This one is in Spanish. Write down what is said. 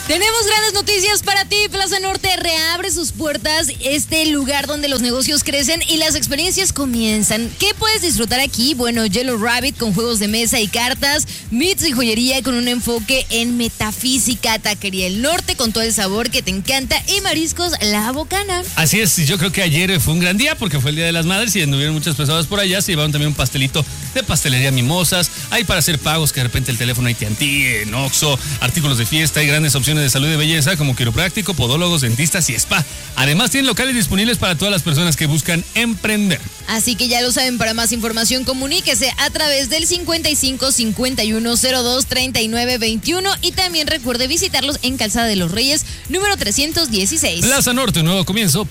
Tenemos grandes noticias para ti. Plaza Norte reabre sus puertas, este lugar donde los negocios crecen y las experiencias comienzan. ¿Qué puedes disfrutar aquí? Bueno, Yellow Rabbit con juegos de mesa y cartas, Meats y joyería con un enfoque en metafísica, Taquería El Norte con todo el sabor que te encanta y mariscos La Bocana. Así es, yo creo que ayer fue un gran día porque fue el Día de las Madres y anduvieron muchas personas por allá, se llevaron también un pastelito de pastelería Mimosas, hay para hacer pagos que de repente el teléfono AT&T, en Oxxo, artículos de fiesta, hay grandes opciones de salud y belleza como quiropráctico, podólogos, dentistas y spa. Además tienen locales disponibles para todas las personas que buscan emprender. Así que ya lo saben, para más información comuníquese a través del 55 51 02 39 21 y también recuerde visitarlos en Calzada de los Reyes, número 316. Plaza Norte, un nuevo comienzo.